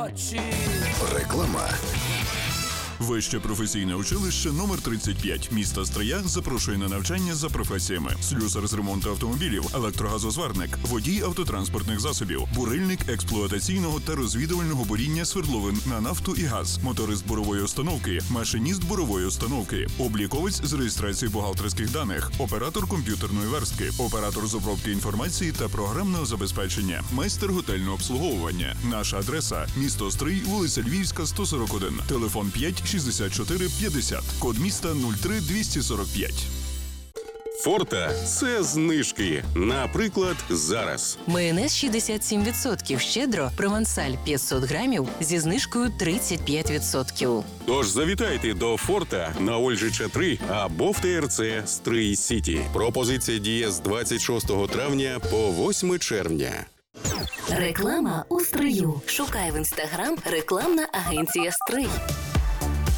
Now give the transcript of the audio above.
очі. Реклама. Вище професійне училище номер 35 міста Стрия запрошує на навчання за професіями: слюсар з ремонту автомобілів, електрогазозварник, водій автотранспортних засобів, бурильник експлуатаційного та розвідувального буріння свердловин на нафту і газ, моторист бурової установки, машиніст бурової установки, обліковець з реєстрації бухгалтерських даних, оператор комп'ютерної верстки, оператор з обробки інформації та програмного забезпечення, майстер готельного обслуговування. Наша адреса – місто Стрий, вулиця Львівська, 141, телефон 5 64 50, код міста 03245. Форта – це знижки. Наприклад, зараз. Майонез 67%, щедро, провансаль 500 грамів зі знижкою 35%. Тож завітайте до Форта на Ольжича 3 або в ТРЦ Стрий Сіті. Пропозиція діє з 26 травня по 8 червня. Реклама у Стрию. Шукай в Інстаграм рекламна агенція «Стрий».